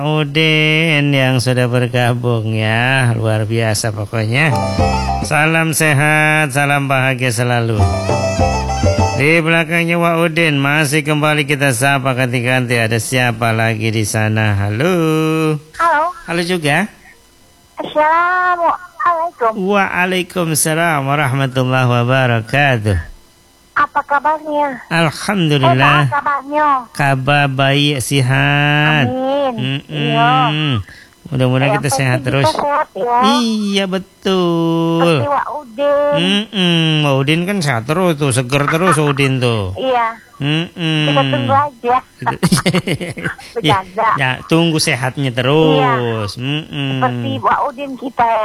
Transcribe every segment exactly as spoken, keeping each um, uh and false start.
Udin yang sudah bergabung ya, luar biasa pokoknya. Salam sehat, salam bahagia selalu. Di belakangnya Wak Udin masih kembali kita sapa ganti-ganti. Ada siapa lagi di sana? Halo. Halo. Halo juga. Assalamualaikum. Waalaikumsalam warahmatullahi wabarakatuh. Apa kabarnya? Alhamdulillah. Eh, apa kabarnya? Kabar baik, sehat. Amin. Iya. Mudah-mudahan kita sehat terus. Sehat, ya. Iya betul. Seperti Wak Udin. Mm-mm. Wak Udin kan sehat terus tuh, seger terus Wak Udin tuh. Iya. Mm-mm. Kita tunggu aja. ya, ya, tunggu sehatnya terus. Iya. Mm-mm. Seperti Wak Udin kita ya.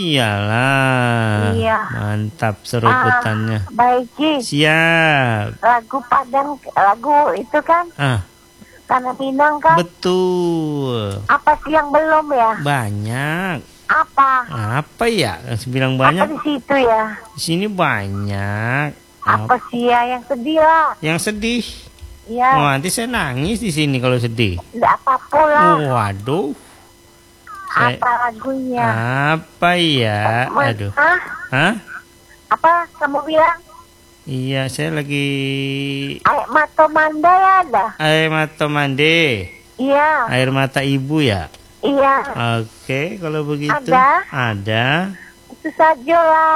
Iyalah. Iya. Mantap seruputannya. Ah, baik Ji. Siap. Lagu Padang, lagu itu kan? Ah. Tanah Pinang kan? Betul. Apa sih yang belum ya? Banyak. Apa? Apa ya? Bilang banyak. Apa di situ ya? Di sini banyak. Apa sih ya yang sedih lah? Yang sedih. Iya. Oh, nanti saya nangis di sini kalau sedih. Tidak apa-apa lah. Oh, waduh. Saya... Apa lagunya? Apa ya? Aduh. Hah? Hah? Apa kamu bilang? Iya, saya lagi. Air mata manda ya ada? Air mata mande. Iya. Air mata ibu ya? Iya. Oke, kalau begitu. Ada? Ada. Itu saja lah.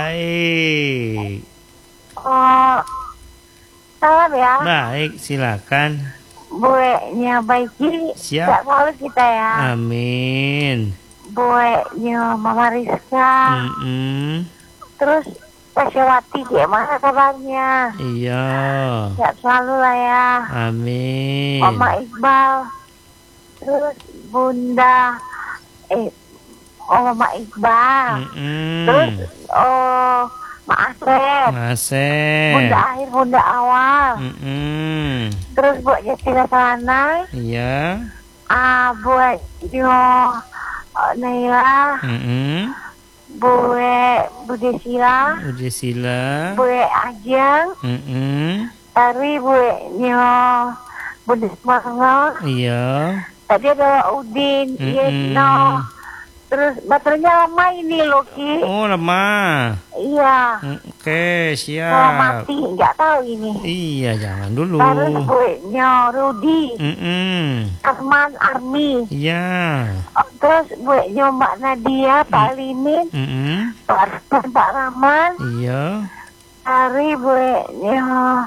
Baik. Oh, salam ya. Baik, silakan. Bueknya Baiki. Siap. Tak malu kita ya. Amin. Bueknya Mama Rizka. Mm-mm. Terus Tasyawati, gimana kabarnya? Iya. Sehat selalu lah ya. Amin. Mama Iqbal. Terus Bunda. Eh, oh Mama Iqbal. Mm-mm. Terus oh Mak Asep. Masih. Bunda akhir, bunda awal. Mm-mm. Terus buat Jatila Sana. Iya. Ah, buat Yo uh, Naila. Mm-mm. Buat Bude Sila. Udah sila. Buat Ajeng. Mm-mm. Tari buat Yo Bude Semangat. Iya. Tadi ada Udin. Iya, Mm-mm. no. Terus baterainya lama ini loh Ki. Oh, lemah. Iya. Oke, Kalau siap. mati nggak tahu ini. Iya, jangan dulu. Terus buatnya Rudi. Mm-mm. Arman Army. Iya. Oh, terus buatnya Mbak Nadia, Pak Limin, Mm-mm. Pak Arman, Pak Rahman. Iya. Hari buatnya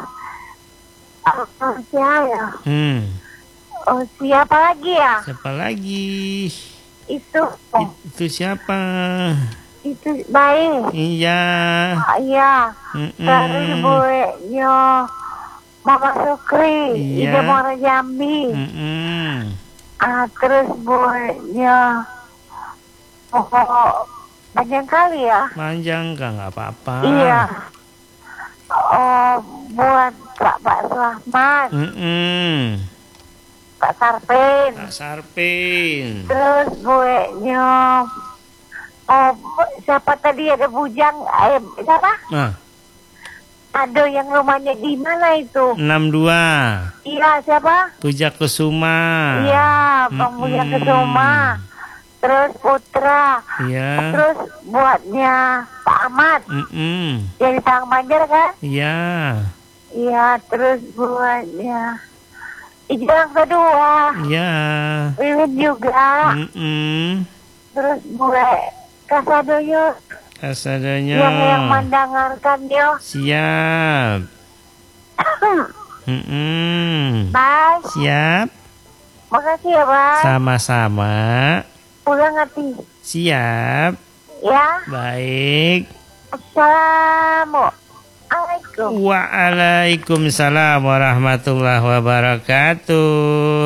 oh, siapa? Hmm. Oh, siapa lagi ya? Siapa lagi? Itu oh, Itu siapa? itu baik. Iya. Ah, iya. Mm-mm. Hari buatnya Mama Sukri, Iya. Ida Muara Jambi. Mm-mm. Ah, terus buatnya oh, banyak kali ya. Panjang kan nggak apa-apa. Iya. Oh, buat Pak Pak Selamat, Mm-mm. Pak Sarpin. Kak Sarpin. Terus buatnya oh, bu- siapa tadi ada Bujang, eh, siapa? Nah, Ada yang rumahnya di mana itu? enam dua. Iya, siapa? Puja Kusuma. Iya, Bang Bujang Mm-mm. Kesuma. Terus Putra. Iya. Terus buatnya Pak Ahmad. Mm-mm. Yang di Tang Banjar kan? Iya. Iya, terus buatnya Ijang kedua. Iya. Wiwin juga. Mm-mm. Terus buat Kasadoyo Kasadanya. yang yang mendengarkan yo. Siap. Mm-mm. Bye. Siap. Makasih ya, Bang. Sama-sama. Pulang hati. Siap. Ya. Baik. Assalamualaikum. Waalaikumsalam warahmatullahi wabarakatuh.